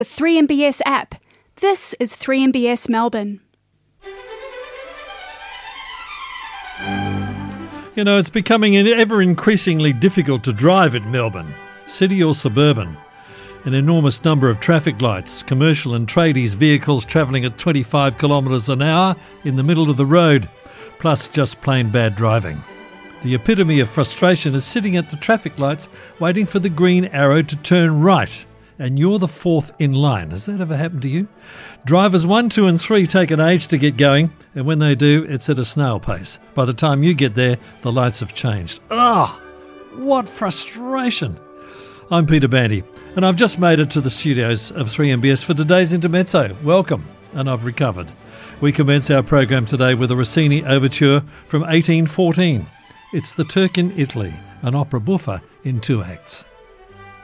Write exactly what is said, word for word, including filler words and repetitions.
The three M B S app. This is three M B S Melbourne. You know, it's becoming ever increasingly difficult to drive in Melbourne, city or suburban. An enormous number of traffic lights, commercial and tradies vehicles travelling at twenty-five kilometres an hour in the middle of the road, plus just plain bad driving. The epitome of frustration is sitting at the traffic lights waiting for the green arrow to turn right, and you're the fourth in line. Has that ever happened to you? Drivers one, two and three take an age to get going, and when they do, it's at a snail pace. By the time you get there, the lights have changed. Ah, what frustration! I'm Peter Bandy, and I've just made it to the studios of three M B S for today's Intermezzo. Welcome, and I've recovered. We commence our program today with a Rossini overture from eighteen fourteen. It's The Turk in Italy, an opera buffa in two acts.